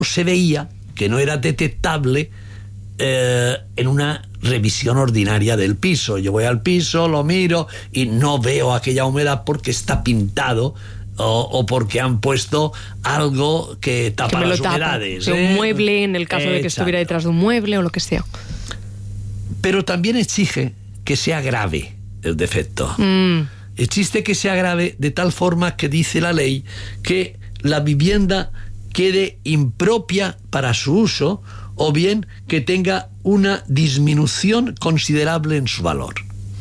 se veía que no era detectable en una revisión ordinaria del piso. Yo voy al piso, lo miro y no veo aquella humedad porque está pintado o porque han puesto algo que tapa las humedades. Un mueble, en el caso de que estuviera detrás de un mueble o lo que sea. Pero también exige que sea grave el defecto. Existe que sea grave de tal forma que dice la ley que la vivienda quede impropia para su uso o bien que tenga una disminución considerable en su valor.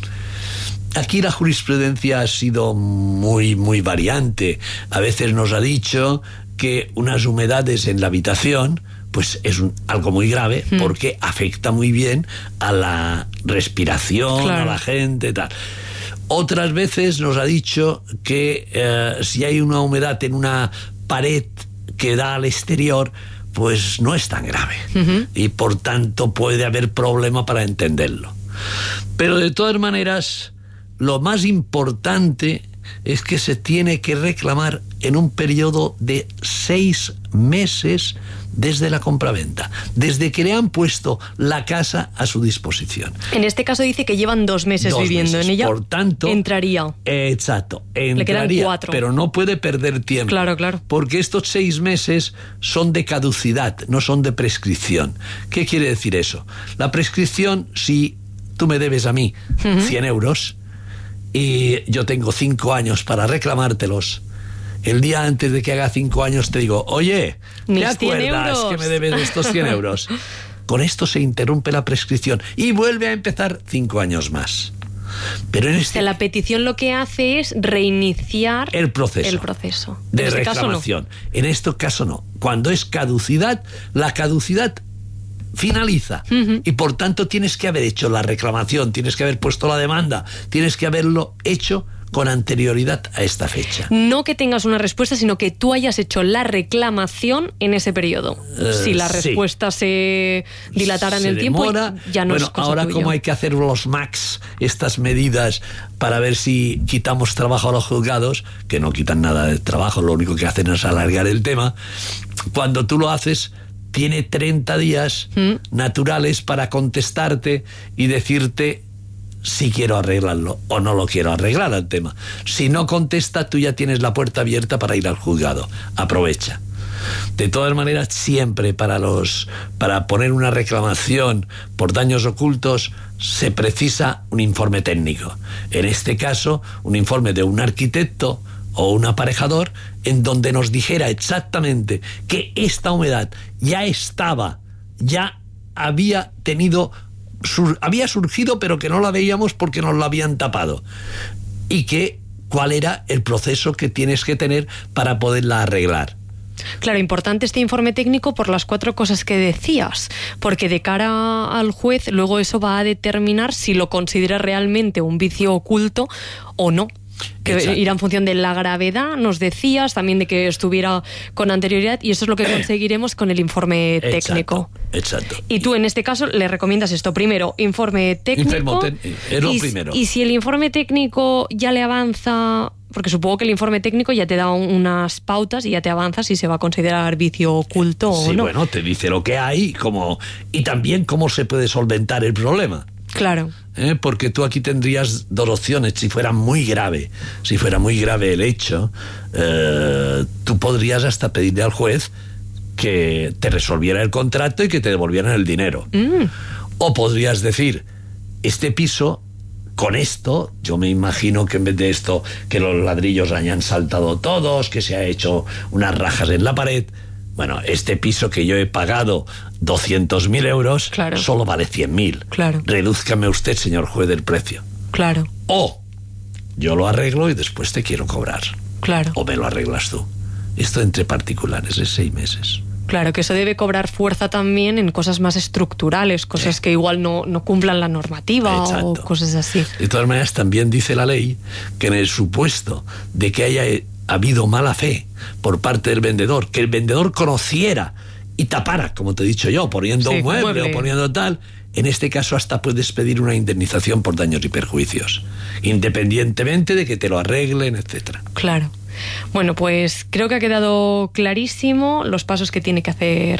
Aquí la jurisprudencia ha sido muy, muy variante. A veces nos ha dicho que unas humedades en la habitación pues es algo muy grave porque afecta muy bien a la respiración, a la gente, tal. Otras veces nos ha dicho que si hay una humedad en una pared que da al exterior, pues no es tan grave y por tanto puede haber problema para entenderlo. Pero de todas maneras, lo más importante es que se tiene que reclamar en un periodo de 6 meses desde la compraventa, desde que le han puesto la casa a su disposición. En este caso dice que llevan 2 meses viviendo en ella. Por tanto, entraría. Exacto, entraría, le quedan 4. pero no puede perder tiempo. Claro, claro. Porque estos 6 meses son de caducidad, no son de prescripción. ¿Qué quiere decir eso? La prescripción, si tú me debes a mí 100 euros y yo tengo 5 años para reclamártelos, el día antes de que haga 5 años te digo, oye, ¿te acuerdas que me debes estos 100 euros? Con esto se interrumpe la prescripción y vuelve a empezar 5 años más. Pero en la petición lo que hace es reiniciar el proceso de reclamación. En este caso no. Cuando es caducidad, la caducidad finaliza y por tanto tienes que haber hecho la reclamación, tienes que haber puesto la demanda, tienes que haberlo hecho con anterioridad a esta fecha. No que tengas una respuesta, sino que tú hayas hecho la reclamación en ese periodo. Si la respuesta se dilatara en el tiempo, ya no es cosa ahora tuya. Como hay que hacer los MACs, estas medidas para ver si quitamos trabajo a los juzgados, que no quitan nada de trabajo, lo único que hacen es alargar el tema. Cuando tú lo haces, tiene 30 días naturales para contestarte y decirte si quiero arreglarlo o no lo quiero arreglar al tema. Si no contesta, tú ya tienes la puerta abierta para ir al juzgado. Aprovecha. De todas maneras, siempre para poner una reclamación por daños ocultos se precisa un informe técnico. En este caso, un informe de un arquitecto o un aparejador en donde nos dijera exactamente que esta humedad ya había surgido, pero que no la veíamos porque nos la habían tapado, y cuál era el proceso que tienes que tener para poderla arreglar. Claro, importante este informe técnico por las 4 cosas que decías, porque de cara al juez luego eso va a determinar si lo considera realmente un vicio oculto o no. Que irá en función de la gravedad, nos decías, también de que estuviera con anterioridad, y eso es lo que conseguiremos con el informe técnico. Exacto. Y tú en este caso le recomiendas esto, primero, informe técnico. Es lo primero. Y si el informe técnico ya le avanza, porque supongo que el informe técnico ya te da unas pautas y ya te avanza si se va a considerar vicio oculto o no. Sí, bueno, te dice lo que hay y también cómo se puede solventar el problema. Claro. Porque tú aquí tendrías 2 opciones. Si fuera muy grave el hecho, tú podrías hasta pedirle al juez que te resolviera el contrato y que te devolvieran el dinero. O podrías decir, este piso, con esto, yo me imagino que en vez de esto, que los ladrillos hayan saltado todos, que se ha hecho unas rajas en la pared, bueno, este piso que yo he pagado 200.000 euros, claro, solo vale 100.000. Claro. Redúzcame usted, señor juez, el precio. Claro. O yo lo arreglo y después te quiero cobrar. Claro. O me lo arreglas tú. Esto entre particulares es 6 meses. Claro, que eso debe cobrar fuerza también en cosas más estructurales, cosas que igual no cumplan la normativa. Exacto. O cosas así. De todas maneras, también dice la ley que en el supuesto de que haya habido mala fe por parte del vendedor, que el vendedor conociera y tapara, como te he dicho yo, poniendo un mueble o poniendo tal, en este caso hasta puedes pedir una indemnización por daños y perjuicios, independientemente de que te lo arreglen, etcétera. Claro. Bueno, pues creo que ha quedado clarísimo los pasos que tiene que hacer